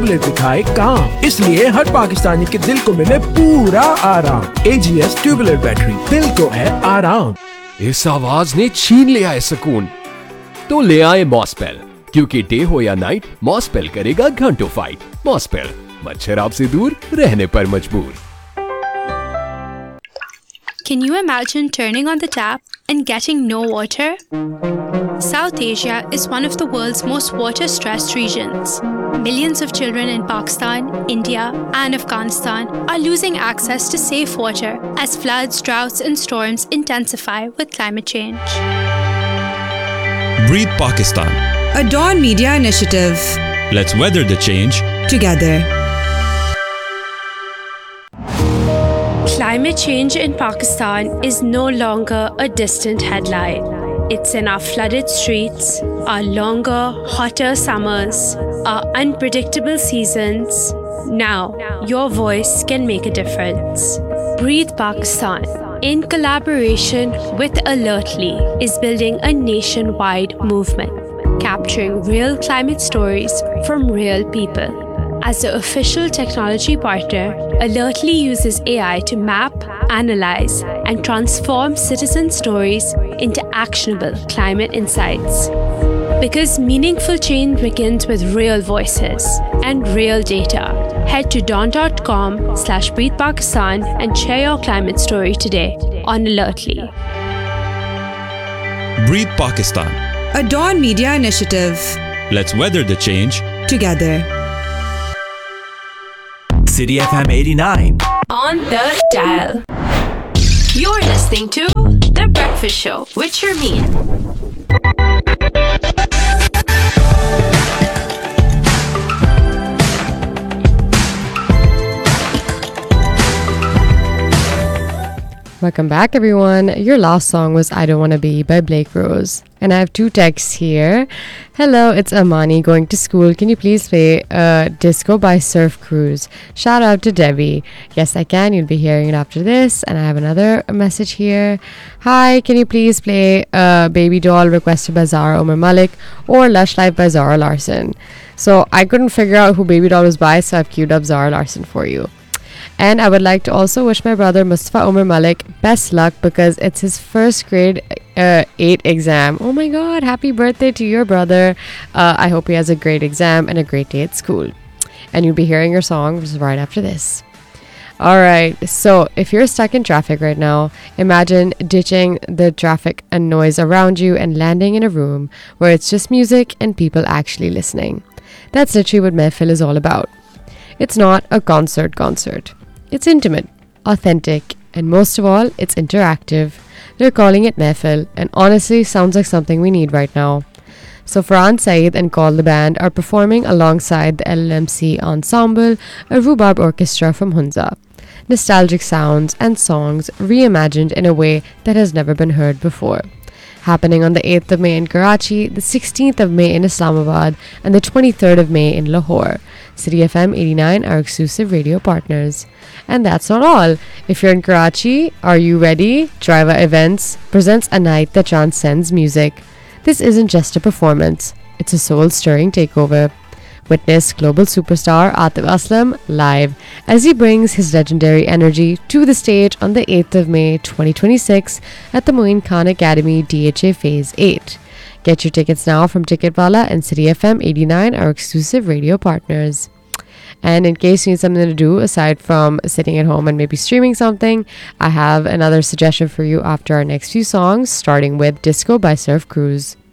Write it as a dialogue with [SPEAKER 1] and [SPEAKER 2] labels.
[SPEAKER 1] Tubeless दिखाए काम, इसलिए हर पाकिस्तानी के दिल को मिले पूरा आराम। AGS ट्यूबलेट बैटरी, दिल को है आराम।
[SPEAKER 2] इस आवाज ने छीन लिया है सुकून, तो ले आए मॉसपेल, क्योंकि डे हो या नाइट मॉसपेल करेगा घंटों फाइट। मॉसपेल, मच्छर आपसे दूर रहने पर मजबूर।
[SPEAKER 3] Can you imagine turning on the tap and getting no water? South Asia is one of the world's most water-stressed regions. Millions of children in Pakistan, India, and Afghanistan are losing access to safe water as floods, droughts, and storms intensify with climate change.
[SPEAKER 4] Breathe Pakistan.
[SPEAKER 5] A Dawn Media initiative.
[SPEAKER 4] Let's weather the change
[SPEAKER 5] together.
[SPEAKER 3] Climate change in Pakistan is no longer a distant headline. It's in our flooded streets, our longer, hotter summers, our unpredictable seasons. Now, your voice can make a difference. Breathe Pakistan, in collaboration with Alertly, is building a nationwide movement, capturing real climate stories from real people. As the official technology partner, Alertly uses AI to map, analyze, and transform citizen stories into actionable climate insights. Because meaningful change begins with real voices and real data. Head to dawn.com/breathepakistan and share your climate story today on Alertly.
[SPEAKER 4] Breathe Pakistan.
[SPEAKER 5] A Dawn Media initiative.
[SPEAKER 4] Let's weather the change
[SPEAKER 5] together.
[SPEAKER 6] City FM 89
[SPEAKER 3] on the dial. You're listening to The Breakfast Show with Sharmeen.
[SPEAKER 7] Welcome back, everyone. Your last song was I Don't Wanna Be by Blake Rose. And I have two texts here. Hello, it's Amani going to school. Can you please play Disco by Surf Cruise? Shout out to Debbie. Yes, I can. You'll be hearing it after this. And I have another message here. Hi, can you please play Baby Doll requested by Zara Umar Malik or Lush Life by Zara Larson? So I couldn't figure out who Baby Doll was by, so I've queued up Zara Larson for you. And I would like to also wish my brother Mustafa Umar Malik best luck because it's his first grade 8 exam. Oh my god, happy birthday to your brother. I hope he has a great exam and a great day at school. And you'll be hearing your song right after this. Alright, so if you're stuck in traffic right now, imagine ditching the traffic and noise around you and landing in a room where it's just music and people actually listening. That's literally what Mehfil is all about. It's not a concert. It's intimate, authentic, and most of all, it's interactive. They're calling it Mehfil, and honestly sounds like something we need right now. So Farhan Saeed and Call the Band are performing alongside the LLMC Ensemble, a rhubarb orchestra from Hunza. Nostalgic sounds and songs reimagined in a way that has never been heard before. Happening on the 8th of May in Karachi, the 16th of May in Islamabad, and the 23rd of May in Lahore. City FM 89 are exclusive radio partners. And that's not all. If you're in Karachi, are you ready? Driva Events presents a night that transcends music. This isn't just a performance, it's a soul-stirring takeover. Witness global superstar Atif Aslam live as he brings his legendary energy to the stage on the 8th of May 2026 at the Moin Khan Academy DHA Phase 8. Get your tickets now from Ticketwala, and City FM 89 are exclusive radio partners. And in case you need something to do aside from sitting at home and maybe streaming something, I have another suggestion for you after our next few songs, starting with Disco by Surf Cruise.